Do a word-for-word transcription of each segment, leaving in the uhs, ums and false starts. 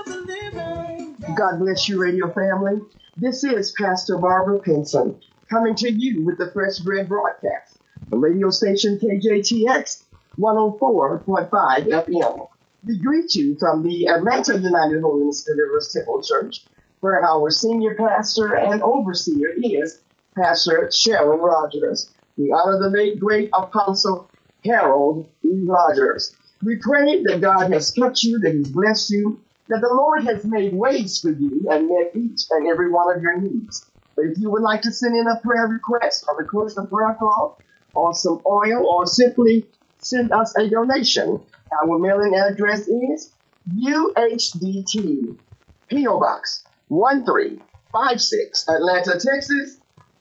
God bless you, radio family. This is Pastor Barbara Pinson coming to you with the Fresh Bread broadcast, the radio station K J T X one oh four point five F M. We greet you from the Atlanta United Holiness Deliverance Temple Church, where our senior pastor and overseer is Pastor Sharon Rogers. We honor the late great Apostle Harold E. Rogers. We pray that God has kept you, that He's blessed you, that the Lord has made ways for you and met each and every one of your needs. But if you would like to send in a prayer request or request a prayer call or some oil or simply send us a donation, our mailing address is U H D T, P O Box one three five six, Atlanta, Texas,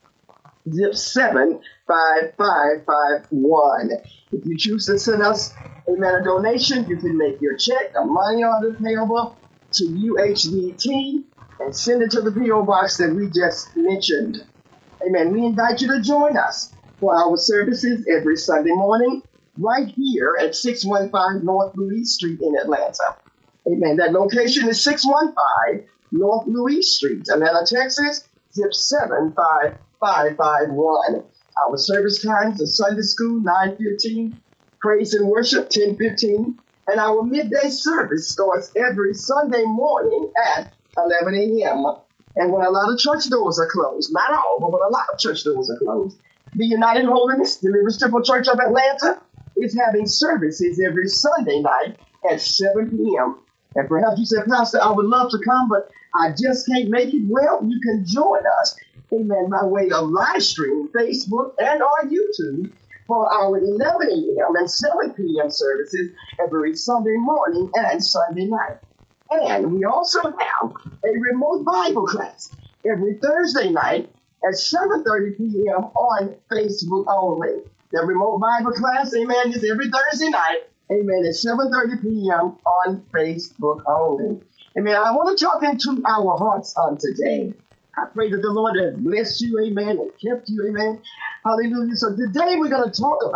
zip seven five five five one. If you choose to send us amen, a donation, you can make your check, a money order payable to U H D T and send it to the P O Box that we just mentioned. Amen. We invite you to join us for our services every Sunday morning right here at six one five North Louise Street in Atlanta. Amen. That location is six one five North Louise Street, Atlanta, Texas, zip seven five five five one. Our service times are Sunday school, nine fifteen, praise and worship, ten fifteen, and our midday service starts every Sunday morning at eleven a.m. And when a lot of church doors are closed, not all, but when a lot of church doors are closed, the United Holiness Deliverance Temple Church of Atlanta is having services every Sunday night at seven p.m. And perhaps you said, Pastor, I would love to come, but I just can't make it. Well, you can join us, amen, by way of live stream, Facebook, and on YouTube for our eleven a.m. and seven p.m. services every Sunday morning and Sunday night. And we also have a remote Bible class every Thursday night at seven thirty p.m. on Facebook only. The remote Bible class, amen, is every Thursday night, amen, at seven thirty p.m. on Facebook only. Amen. I want to talk into our hearts on today. I pray that the Lord has blessed you, amen, and kept you, amen. Hallelujah. So today we're going to talk about